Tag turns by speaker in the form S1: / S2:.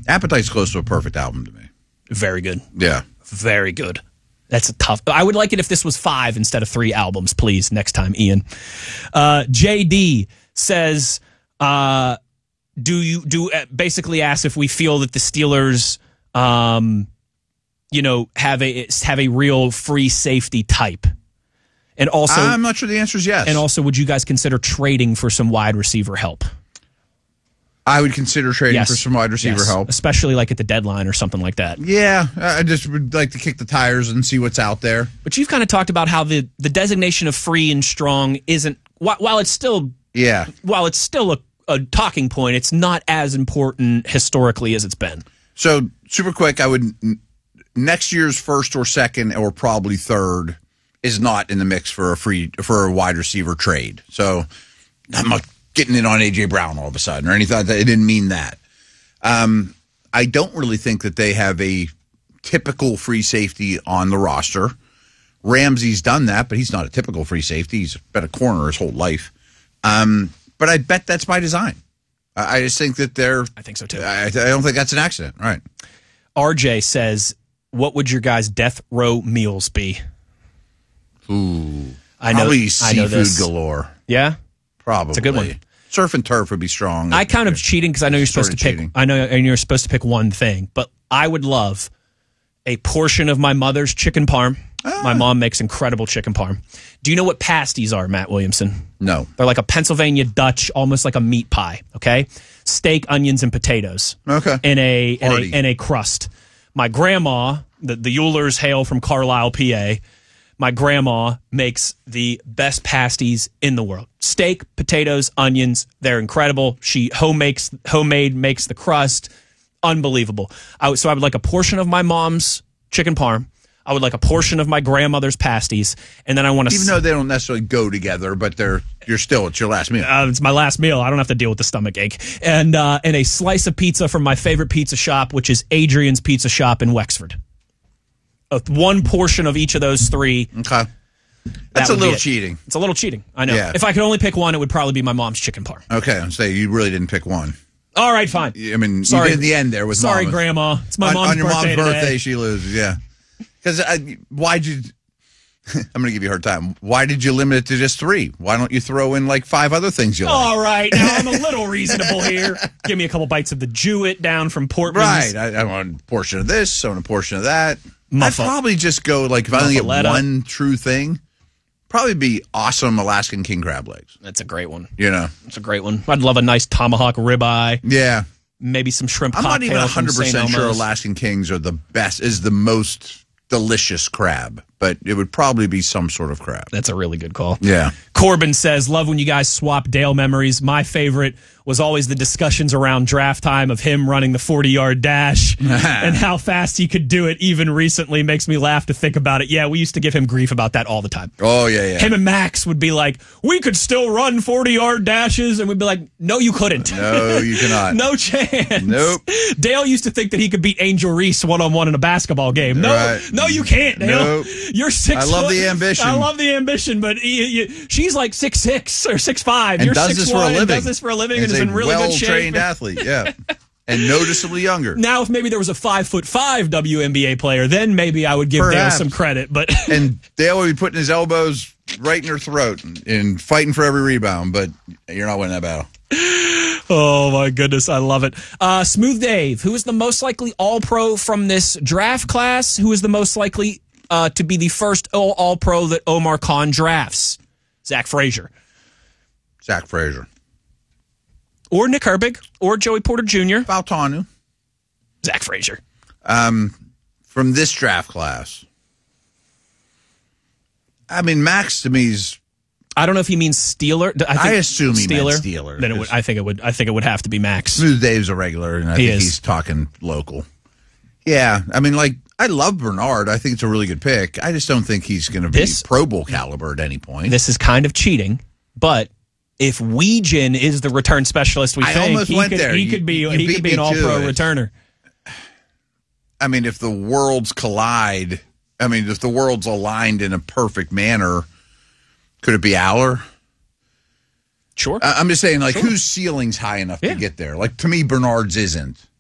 S1: Appetite's close to a perfect album to me.
S2: Very good.
S1: Yeah.
S2: Very good. That's a tough. I would like it if this was 5 instead of 3 albums, please, next time, Ian. JD says, basically asks if we feel that the Steelers, have a real free safety type. And also,
S1: I'm not sure the answer is yes.
S2: And also, would you guys consider trading for some wide receiver help?
S1: I would consider trading for some wide receiver help.
S2: Especially like at the deadline or something like that.
S1: Yeah, I just would like to kick the tires and see what's out there.
S2: But you've kind of talked about how the designation of free and strong isn't, while it's still a talking point, it's not as important historically as it's been.
S1: So, super quick, I would, next year's first or second or probably third is not in the mix for a wide receiver trade. So, I'm not getting in on A.J. Brown all of a sudden or anything. It didn't mean that. I don't really think that they have a typical free safety on the roster. Ramsey's done that, but he's not a typical free safety. He's been a corner his whole life. But I bet that's by design. I just think that I think so too. I don't think that's an accident. Right.
S2: RJ says, what would your guys' death row meals be?
S1: Ooh. Probably seafood galore.
S2: Yeah?
S1: Probably.
S2: It's a good one.
S1: Surf and turf would be strong.
S2: I kind of cheating because I know you're supposed to pick. I know, and you're supposed to pick one thing, but I would love a portion of my mother's chicken parm. My mom makes incredible chicken parm. Do you know what pasties are, Matt Williamson?
S1: No.
S2: They're like a Pennsylvania Dutch, almost like a meat pie. Okay, steak, onions, and potatoes.
S1: Okay.
S2: In a crust. My grandma, the Eulers hail from Carlisle, PA. My grandma makes the best pasties in the world. Steak, potatoes, onions, they're incredible. She homemade makes the crust. Unbelievable. So I would like a portion of my mom's chicken parm. I would like a portion of my grandmother's pasties, and then I want to.
S1: Even though they don't necessarily go together, but it's your last meal.
S2: It's my last meal. I don't have to deal with the stomach ache, and a slice of pizza from my favorite pizza shop, which is Adrian's Pizza Shop in Wexford. One portion of each of those 3.
S1: Okay, that's a little cheating.
S2: It's a little cheating. I know.
S1: Yeah.
S2: If I could only pick one, it would probably be my mom's chicken parm.
S1: Okay, I'm saying you really didn't pick one.
S2: All right, fine.
S1: I mean,
S2: sorry.
S1: You did in the end there with
S2: sorry, Grandma. It's my mom's
S1: on your
S2: birthday
S1: mom's birthday.
S2: Today.
S1: She loses. Yeah. Because why'd you? I'm going to give you a hard time. Why did you limit it to just 3? Why don't you throw in like 5 other things you like?
S2: All right, now I'm a little reasonable here. Give me a couple bites of the Jewett down from Portman's.
S1: Right, I want a portion of this, I want a portion of that. I'd probably just go like if I only get one true thing, probably be awesome Alaskan king crab legs.
S2: That's a great one.
S1: It's
S2: a great one. I'd love a nice tomahawk ribeye.
S1: Yeah.
S2: Maybe some shrimp cocktail.
S1: I'm not even 100% sure Alaskan kings are the best, is the most delicious crab, but it would probably be some sort of crab.
S2: That's a really good call.
S1: Yeah.
S2: Corbin says, love when you guys swap Dale memories. My favorite was always the discussions around draft time of him running the 40-yard dash and how fast he could do it. Even recently makes me laugh to think about it. Yeah, we used to give him grief about that all the time.
S1: Oh, yeah.
S2: Him and Max would be like, we could still run 40-yard dashes. And we'd be like, no, you couldn't.
S1: No, you cannot.
S2: No chance.
S1: Nope.
S2: Dale used to think that he could beat Angel Reese one-on-one in a basketball game. No, no, you can't, Dale.
S1: Nope.
S2: You're 6
S1: I love the ambition.
S2: I love the ambition, but she's like 6'6" or 6'5". You're 6'1" and does this for a living and is in really good shape.
S1: Well-trained athlete, yeah. And noticeably younger.
S2: Now, if maybe there was a 5'5" WNBA player, then maybe I would give Dale some credit. But
S1: and Dale would be putting his elbows right in her throat and fighting for every rebound, but you're not winning that battle.
S2: Oh, my goodness. I love it. Smooth Dave, who is the most likely All-Pro from this draft class? Who is the most likely to be the first All-Pro that Omar Khan drafts? Zach Frazier.
S1: Zach Frazier.
S2: Or Nick Herbig. Or Joey Porter Jr.
S1: Fautanu.
S2: Zach Frazier.
S1: From this draft class. I mean, Max to me is...
S2: I don't know if he means Steeler.
S1: I assume he meant Steeler.
S2: Then I think it would have to be Max.
S1: Smooth Dave's a regular, and I think he's talking local. Yeah, I mean, like, I love Bernard. I think it's a really good pick. I just don't think he's going to be Pro Bowl caliber at any point.
S2: This is kind of cheating, but if Weegan is the return specialist, he could be an All-Pro returner.
S1: I mean, if the worlds collide, if the worlds aligned in a perfect manner, could it be Aller?
S2: Sure.
S1: I'm just saying, like, whose ceiling's high enough to get there? Like, to me, Bernard's isn't.